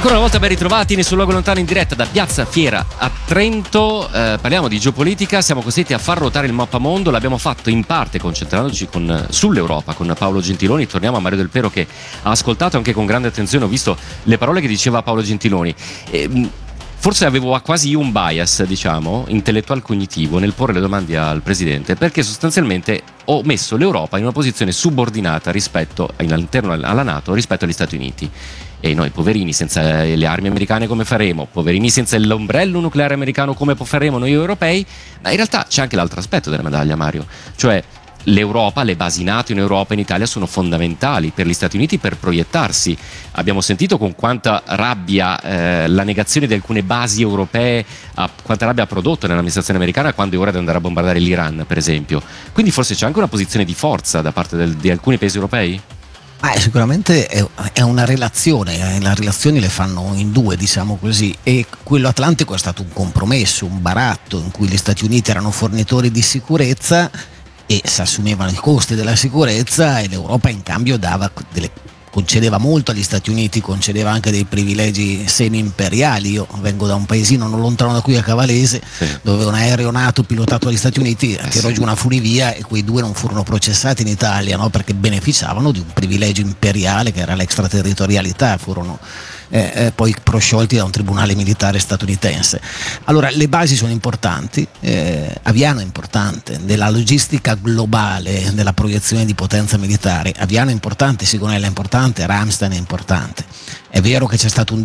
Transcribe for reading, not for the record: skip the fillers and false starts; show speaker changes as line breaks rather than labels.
Ancora una volta ben ritrovati sul Luogo Lontano in diretta da Piazza Fiera a Trento. Parliamo di geopolitica, siamo costretti a far ruotare il mappamondo, l'abbiamo fatto in parte concentrandoci sull'Europa con Paolo Gentiloni. Torniamo a Mario Del Pero, che ha ascoltato anche con grande attenzione, ho visto le parole che diceva Paolo Gentiloni. Forse avevo quasi un bias, intellettual cognitivo nel porre le domande al Presidente, perché sostanzialmente ho messo l'Europa in una posizione subordinata all'interno alla NATO rispetto agli Stati Uniti. E noi poverini senza le armi americane come faremo? Poverini senza l'ombrello nucleare americano come faremo noi europei? Ma in realtà c'è anche l'altro aspetto della medaglia, Mario, cioè l'Europa, le basi NATO in Europa e in Italia sono fondamentali per gli Stati Uniti per proiettarsi. Abbiamo sentito con quanta rabbia la negazione di alcune basi europee, quanta rabbia ha prodotto nell'amministrazione americana quando è ora di andare a bombardare l'Iran, per esempio. Quindi forse c'è anche una posizione di forza da parte di alcuni paesi europei?
Sicuramente è una relazione, le relazioni le fanno in due, diciamo così, e quello atlantico è stato un compromesso, un baratto in cui gli Stati Uniti erano fornitori di sicurezza e si assumevano i costi della sicurezza, e l'Europa in cambio concedeva molto agli Stati Uniti, concedeva anche dei privilegi semi-imperiali. Io vengo da un paesino non lontano da qui, a Cavalese, dove un aereo NATO pilotato dagli Stati Uniti tirò giù una funivia, e quei due non furono processati in Italia, no? Perché beneficiavano di un privilegio imperiale che era l'extraterritorialità, furono poi prosciolti da un tribunale militare statunitense. Allora, le basi sono importanti, Aviano è importante nella logistica globale, nella proiezione di potenza militare. Aviano è importante, Sigonella è importante, Ramstein è importante. È vero che c'è stato un